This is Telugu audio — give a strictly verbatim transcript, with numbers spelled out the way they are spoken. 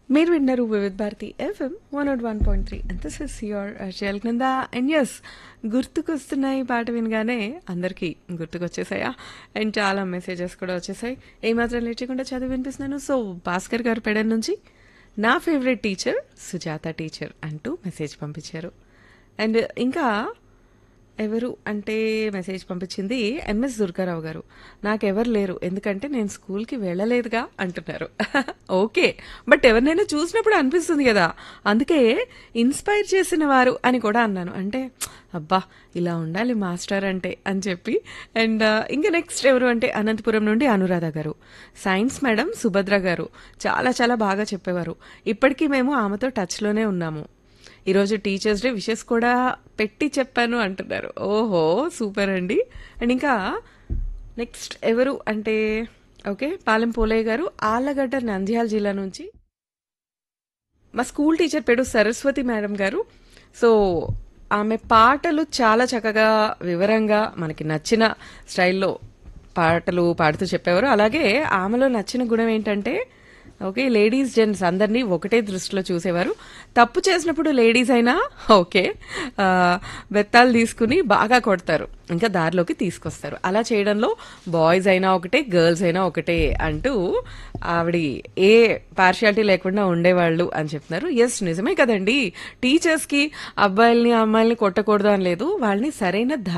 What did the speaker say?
మీరు విన్నారు Vividh Bharati FM one not one point three and this is your Harshal కింద అండ్ ఎస్ గుర్తుకొస్తున్నాయి పాట వినగానే అందరికీ గుర్తుకొచ్చేసాయా అండ్ చాలా మెసేజెస్ కూడా వచ్చేసాయి. ఏమాత్రం లేట్ చేయకుండా చదివి వినిపిస్తున్నాను. సో భాస్కర్ గారు పెడన్ నుంచి నా ఫేవరెట్ టీచర్ సుజాత టీచర్ అంటూ మెసేజ్ పంపించారు. అండ్ ఇంకా ఎవరు అంటే మెసేజ్ పంపించింది ఎంఎస్ దుర్గారావు గారు. నాకెవరు లేరు ఎందుకంటే నేను స్కూల్కి వెళ్ళలేదుగా అంటున్నారు. ఓకే, బట్ ఎవరినైనా చూసినప్పుడు అనిపిస్తుంది కదా, అందుకే ఇన్స్పైర్ చేసిన వారు అని కూడా అన్నాను. అంటే అబ్బా ఇలా ఉండాలి మాస్టర్ అంటే అని చెప్పి. అండ్ ఇంకా నెక్స్ట్ ఎవరు అంటే అనంతపురం నుండి అనురాధ గారు. సైన్స్ మేడం సుభద్ర గారు చాలా చాలా బాగా చెప్పేవారు. ఇప్పటికీ మేము ఆమెతో టచ్లోనే ఉన్నాము. ఈరోజు టీచర్స్ డే విషెస్ కూడా పెట్టి చెప్పాను అంటున్నారు. ఓహో సూపర్ అండి. అండ్ ఇంకా నెక్స్ట్ ఎవరు అంటే ఓకే పాలెం పోలయ్య గారు ఆళ్ళగడ్డ నంద్యాల జిల్లా నుంచి మా స్కూల్ టీచర్ పేరు సరస్వతి మేడం గారు. సో ఆమె పాటలు చాలా చక్కగా వివరంగా మనకి నచ్చిన స్టైల్లో పాటలు పాడుతూ చెప్పేవారు. అలాగే ఆమెలో నచ్చిన గుణం ఏంటంటే ఓకే లేడీస్ జెంట్స్ అందరినీ ఒకటే దృష్టిలో చూసేవారు. తప్పు చేసినప్పుడు లేడీస్ అయినా ఓకే బెత్తాలు తీసుకుని బాగా కొడతారు, ఇంకా దారిలోకి తీసుకొస్తారు. అలా చేయడంలో బాయ్స్ అయినా ఒకటే గర్ల్స్ అయినా ఒకటే అంటూ ఆవిడ ఏ పార్షియాలిటీ లేకుండా ఉండేవాళ్ళు అని చెప్తున్నారు. ఎస్ నిజమే కదండి, టీచర్స్కి అబ్బాయిల్ని అమ్మాయిల్ని కొట్టకూడదు అని లేదు, వాళ్ళని సరైన